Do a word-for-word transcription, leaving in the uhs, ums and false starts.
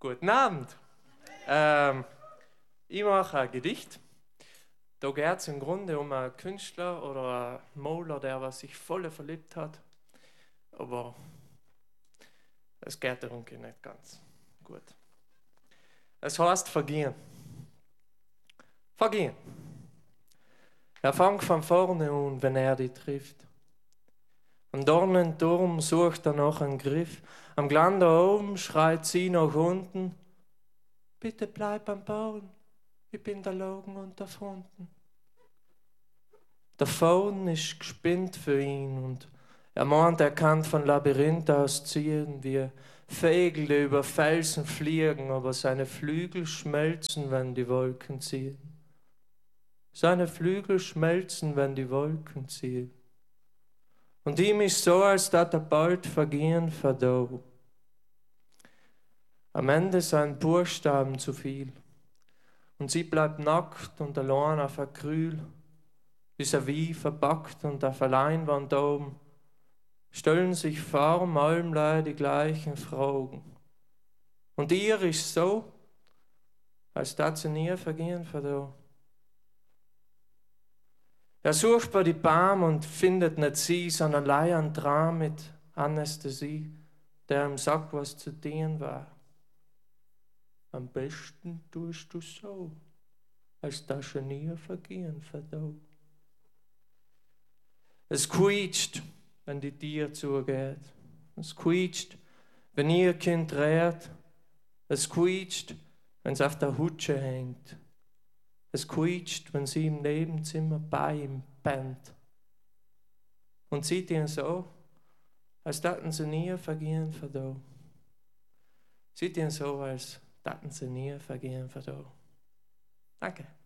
Guten Abend. Ähm, ich mache ein Gedicht. Da geht es im Grunde um einen Künstler oder einen Maler, der was sich voll verliebt hat. Aber es geht darum nicht ganz gut. Es heißt Vergehen. Vergehen. Er fängt von vorne an, wenn er die trifft. Am Dornenturm sucht er nach einen Griff. Am Glan da oben schreit sie nach unten. Bitte bleib am Bauen, ich bin der Logen und der Fronten. Der Faun ist gespinnt für ihn und er meint, er kann von Labyrinth aus ziehen, wie Vögel, die über Felsen fliegen, aber seine Flügel schmelzen, wenn die Wolken ziehen. Seine Flügel schmelzen, wenn die Wolken ziehen. Und ihm ist so, als dass er bald vergehen verdau. Am Ende sind Buchstaben zu viel. Und sie bleibt nackt und allein auf Acryl, vis-à-vis verpackt und auf der Leinwand oben, stellen sich vor allem die gleichen Fragen. Und ihr ist so, als dass sie nie vergehen verdau. Er sucht bei die Baum und findet nicht sie, sondern allein einen Traum mit Anästhesie, der ihm sagt, was zu tun war. Am besten tust du so, als dass sie nie vergehen verdau. Es quietscht, wenn die Tür zugeht. Es quietscht, wenn ihr Kind rät. Es quietscht, wenn es auf der Hutsche hängt. Es quietscht, wenn sie im Nebenzimmer bei ihm pennt. Und sieht ihn so, als daten sie nie vergehen verdau. Sieht ihn so, als daten sie nie vergehen verdau. Danke.